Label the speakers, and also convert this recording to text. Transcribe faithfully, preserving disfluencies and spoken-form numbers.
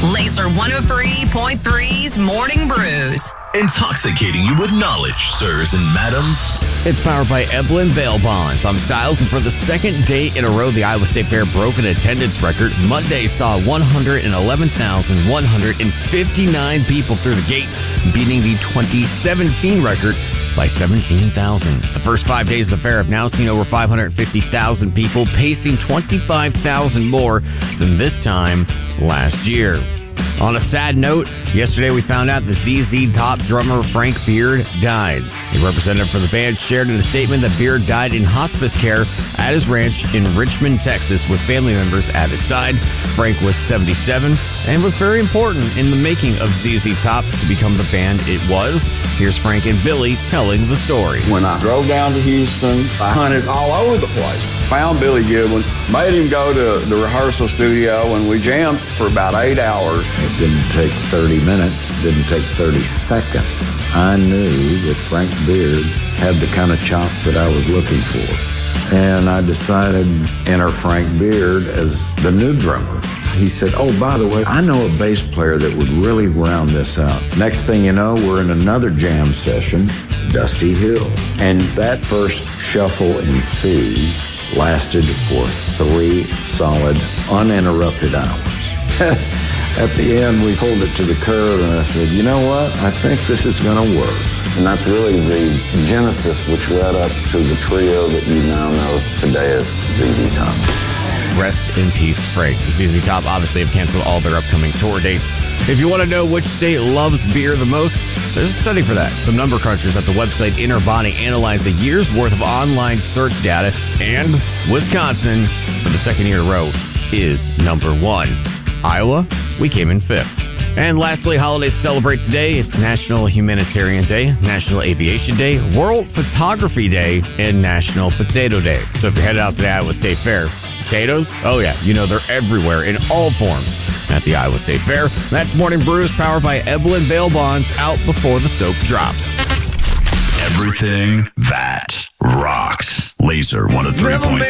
Speaker 1: Laser one oh three point three's Morning Brews.
Speaker 2: Intoxicating you with knowledge, sirs and madams.
Speaker 3: It's powered by Eblin Bail Bonds. I'm Styles, and for the second day in a row, the Iowa State Fair broke an attendance record. Monday saw one hundred eleven thousand one hundred fifty-nine people through the gate, beating the twenty seventeen record by seventeen thousand. The first five days of the fair have now seen over five hundred fifty thousand people, pacing twenty-five thousand more than this time last year. On a sad note, yesterday we found out the Z Z Top drummer Frank Beard died. A representative for the band shared in a statement that Beard died in hospice care at his ranch in Richmond, Texas, with family members at his side. Frank was seventy-seven and was very important in the making of Z Z Top to become the band it was. Here's Frank and Billy telling the story.
Speaker 4: When I drove down to Houston, I hunted all over the place. Found Billy Goodwin, made him go to the rehearsal studio, and we jammed for about eight hours.
Speaker 5: It didn't take thirty minutes, didn't take thirty seconds. I knew that Frank Beard had the kind of chops that I was looking for. And I decided to enter Frank Beard as the new drummer. He said, oh, by the way, I know a bass player that would really round this out. Next thing you know, we're in another jam session, Dusty Hill. And that first shuffle in C lasted for three solid, uninterrupted hours. At the end, we pulled it to the curb, and I said, you know what? I think this is going to work. And that's really the genesis which led up to the trio that you now know today as Z Z Top.
Speaker 3: Rest in peace, Frank. Z Z Top obviously have canceled all their upcoming tour dates. If you want to know which state loves beer the most, there's a study for that. Some number crunchers at the website Inner Body analyzed the year's worth of online search data, and Wisconsin, for the second year in a row, is number one. Iowa, we came in fifth. And lastly, holidays to celebrate today. It's National Humanitarian Day, National Aviation Day, World Photography Day, and National Potato Day. So if you're headed out to the Iowa State Fair, potatoes, oh yeah, you know they're everywhere in all forms at the Iowa State Fair. That's Morning Brews, powered by Eblin Bail Bonds, out before the soap drops.
Speaker 2: Everything that rocks. Laser one oh three point three.